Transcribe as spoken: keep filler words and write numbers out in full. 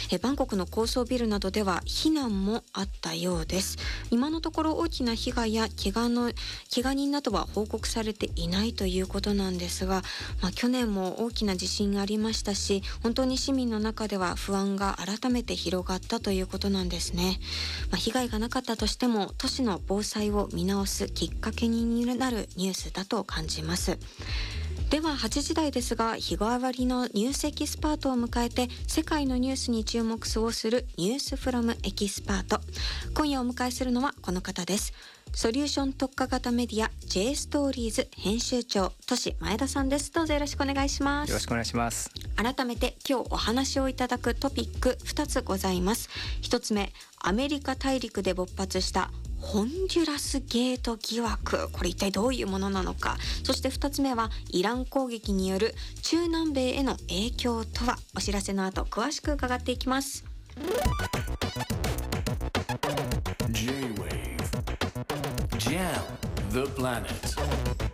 えバンコクの高層ビルなどでは避難もあったようです。今のところ大きな被害や怪我の怪我人などは報告されていないということなんですが、まあ、去年も大きな地震がありましたし、本当に市民の中では不安が改めて広がったということなんですね。まあ、被害がなかったとしても都市の防災を見直すきっかけになるニュースだと感じます。でははちじ台ですが、日替わりのニュースエキスパートを迎えて世界のニュースに注目をするニュースフロムエキスパート。今夜お迎えするのはこの方です。ソリューション特化型メディア J ストーリーズ編集長都市前田さんです。どうぞよろしくお願いします。 よろしくお願いします。 改めて今日お話をいただくトピックふたつございます。ひとつめ、アメリカ大陸で勃発したホンジュラスゲート疑惑、これ一体どういうものなのか。そしてふたつめはイラン攻撃による中南米への影響とは。お知らせの後詳しく伺っていきます。 J-Wave Jam the Planet